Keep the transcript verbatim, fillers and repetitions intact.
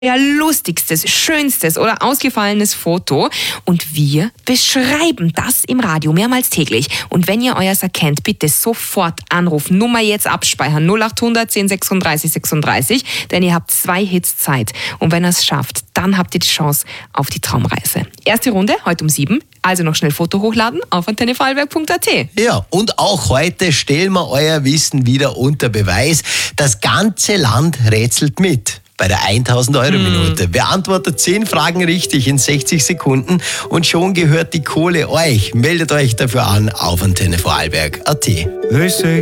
euer lustigstes, schönstes oder ausgefallenes Foto und wir beschreiben das im Radio mehrmals täglich. Und wenn ihr euers erkennt, bitte sofort anrufen. Nummer jetzt abspeichern. null acht hundert zehn sechsunddreißig sechsunddreißig, denn ihr habt zwei Hits Zeit. Und wenn ihr es schafft, dann habt ihr die Chance auf die Traumreise. Erste Runde, heute um sieben. Also noch schnell Foto hochladen auf antenne vorarlberg punkt a t. Ja, und auch heute stellen wir euer Wissen wieder unter Beweis. Das ganze Land rätselt mit bei der tausend Euro Minute. Hm. Beantwortet zehn Fragen richtig in sechzig Sekunden und schon gehört die Kohle euch. Meldet euch dafür an auf antenne vorarlberg punkt a t.